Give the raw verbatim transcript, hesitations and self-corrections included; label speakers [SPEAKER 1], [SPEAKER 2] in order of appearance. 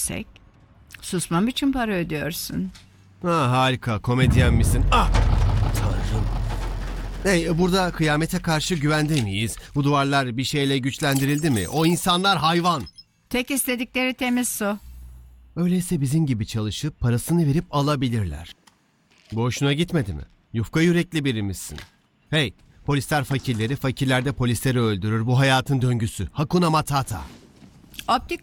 [SPEAKER 1] yüksek. Susmam için para ödüyorsun.
[SPEAKER 2] Ha, harika, komedyen misin? Ah! Tanrım. Hey, burada kıyamete karşı güvende miyiz? Bu duvarlar bir şeyle güçlendirildi mi? O insanlar hayvan.
[SPEAKER 1] Tek istedikleri temiz su.
[SPEAKER 2] Öyleyse bizim gibi çalışıp parasını verip alabilirler. Boşuna gitmedi mi? Yufka yürekli birimizsin. Hey, polisler fakirleri, fakirler de polisleri öldürür. Bu hayatın döngüsü. Hakuna Matata.
[SPEAKER 1] Optik